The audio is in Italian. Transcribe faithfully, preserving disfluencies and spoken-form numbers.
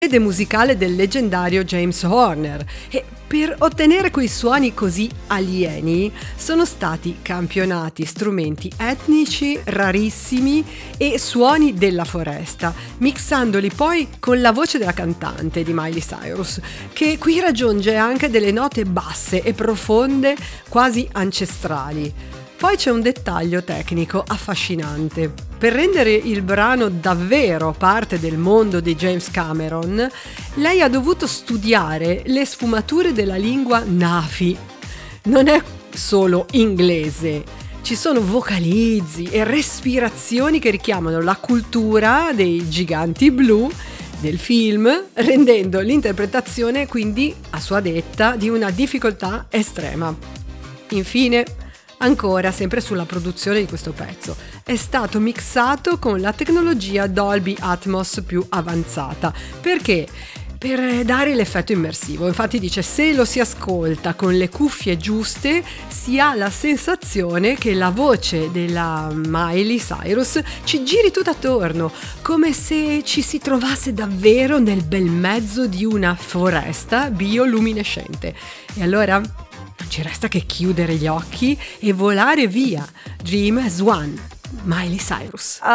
sede musicale del leggendario James Horner, e per ottenere quei suoni così alieni sono stati campionati strumenti etnici rarissimi e suoni della foresta, mixandoli poi con la voce della cantante di Miley Cyrus, che qui raggiunge anche delle note basse e profonde, quasi ancestrali. Poi c'è un dettaglio tecnico affascinante. Per rendere il brano davvero parte del mondo di James Cameron, lei ha dovuto studiare le sfumature della lingua Nafi. Non è solo inglese. Ci sono vocalizzi e respirazioni che richiamano la cultura dei giganti blu del film, rendendo l'interpretazione quindi, a sua detta, di una difficoltà estrema. Infine, ancora, sempre sulla produzione di questo pezzo, è stato mixato con la tecnologia Dolby Atmos più avanzata. Perché? Per dare l'effetto immersivo. Infatti dice: se lo si ascolta con le cuffie giuste, si ha la sensazione che la voce della Miley Cyrus ci giri tutto attorno, come se ci si trovasse davvero nel bel mezzo di una foresta bioluminescente. E allora non ci resta che chiudere gli occhi e volare via. Dream as one, Miley Cyrus.